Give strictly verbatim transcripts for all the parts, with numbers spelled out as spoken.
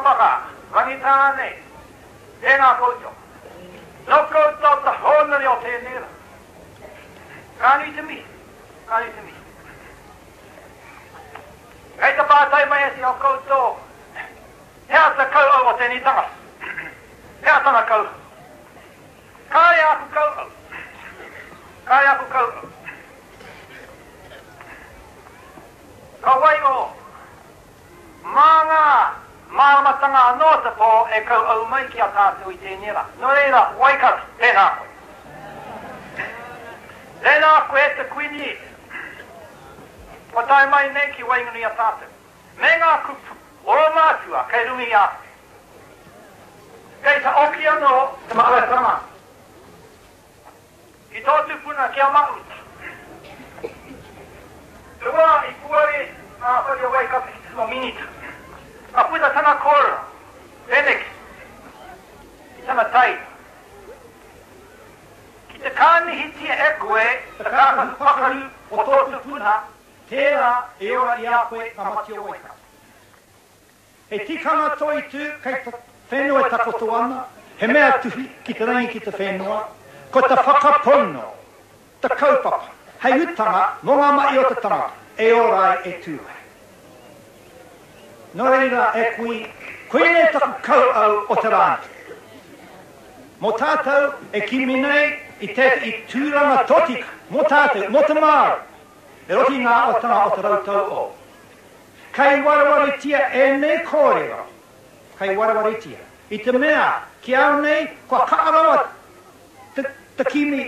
whaka, rangitāne, tēnā koutou. No koutou ta honari o tēnera. Kāni te mi, kāni te mi. Hei ta pātai mai esi o koutou. Hea ta kau au o tēni tangas. Hea tana kau. Kai aku kau au. Kai aku kau au. Ka wai o. Manga. Māmatanga anō te pō e kau au mai ki a tātou i tēnera. No reira, waikara, tēnā koe. Tēnā koe e te kuini. O tai mai nei ki waingani a tātou. Me ngā kupu, o mātua, kei rungi a. Kei ta oki anō, te maaretanga. I tōtu puna ki a mauta. Te wā i kuare, a whari a waikata ki te mo minita. A puta tana kora, Phoenix, ki tana tai. Ki te kāni hitia e koe, te kākatu pakaru o tōtu puna, tērā e ora i a koe ka mati o waika. He tikanga toi tū, kei ta whenua e takoto ana, he mea tuhi ki te rangi ki te whenua, ko te whakapono, te kaupapa, hei utanga, mo ngā mai o te tangata, e ora e tūhei. No reira e kui, kui ne taku kau au o te rānti. Mo tātou e kimi nei i tete i tūranga totika, mo tātou, mo te māru, e roti ngā o tanga o te rautau o. Kei warawaritia e nei kōrero, kei warawaritia. I te mea, ki au nei, kua kaarawa te, te kimi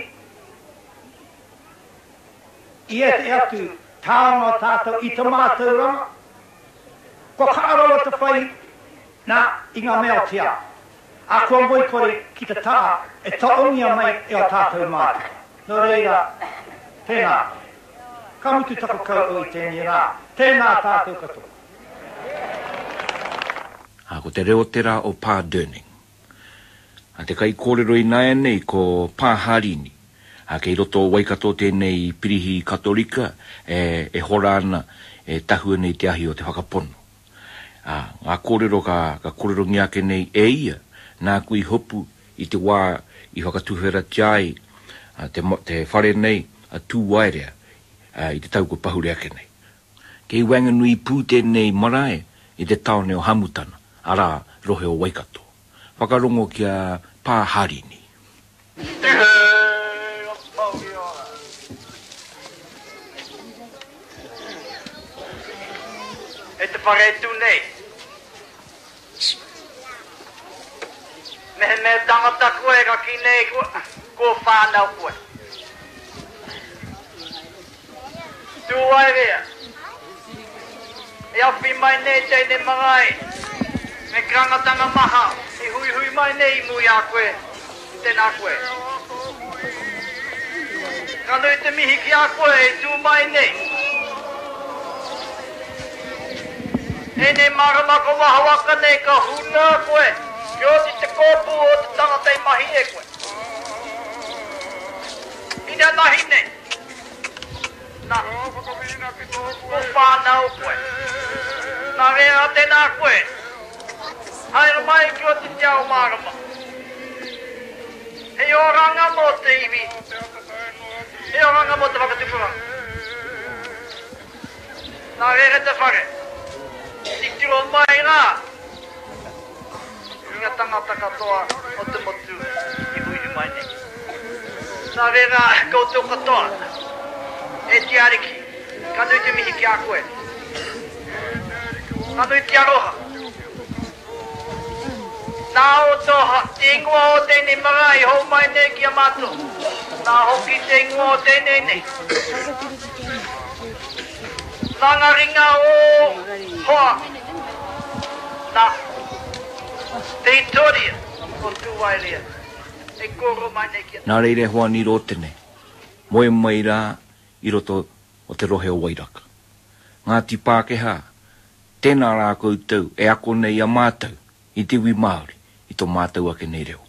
i e te atu tāonga tātou i te mātou rama. Ko kaarawa te whai nā i ngā mea o te a. A kua moi kore ki te taa e taongia mai e o tātou mātua. No reira, tēnā. Ka mutu tako kau o i tēnei rā. Tēnā tātou katoa. A ko te reo tera o Pā Durning. A te kai kōrero i nai nei ko Pā Harini. A kei roto waikato tēnei pirihi katolika e, e hora ana e tahua nei te ahi o te whakapono. Ah, ngā kōrero ka, ka kōrero ngiake nei e ia, nā kui hopu i te wā i whakatuhera tiai, ah, te, te whare nei, a tū wairea, ah, i te tau ko pahureake nei. Kei wanganui pūte nei marae i te taone o Hamutana, ara rohe o Waikato. Whakarongo kia Pā Harini. E te wharetu nei. Me me tangata koe ka ki nei ko, ko whānau koe. Tu wai rea. E awhi mai nei teine marai. Me krangatanga maha. I hui hui mai nei mui a koe. Tēnā koe. Kanui te mihi ki a koe e tu mai nei. E ne marama ko wahawaka nei ka huna koe. Ki o te kōpu o te tangata i mahi e koe. Ina nahi nei. Nā. Ko whānau koe. Nā rea tēnā koe. Haere mai ki o te tiao marama. He o ranga mo te iwi. He o ranga mo te whakatupuranga. Nā rea te whare. Titiro mai rā. Inga tangata katoa o te motu i hui mai nei. Nā rera koutou katoa. E te ariki. Kanui te mihi ki a koe. Kanui te aroha. Nā o toha, te ingoa o tēnei marai hou mai nei ki a mātou. Nā hoki te ingoa o tēnei nei. Nanga ringa o hoa. Nā, te itoria o tuwairea. E koro mai nei ki a... Nā reire hoa ni ro tene. Moe mai rā i roto o te rohe o Wairaka. Ngā ti Pākehā, tēnā rā koutou e ako nei a mātou i te wi Māori i tō mātou ake nei reo.